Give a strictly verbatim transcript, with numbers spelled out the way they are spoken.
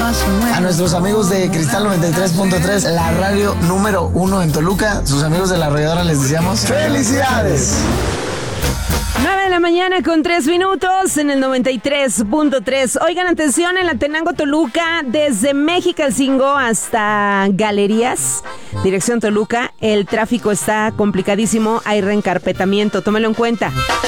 A nuestros amigos de Cristal noventa y tres punto tres, la radio número uno en Toluca, sus amigos de la arrolladora les deseamos ¡felicidades! nueve de la mañana con tres minutos en el noventa y tres punto tres. Oigan, atención, en la Tenango Toluca, desde Mexicalcingo hasta Galerías, dirección Toluca, el tráfico está complicadísimo, hay reencarpetamiento, tómelo en cuenta.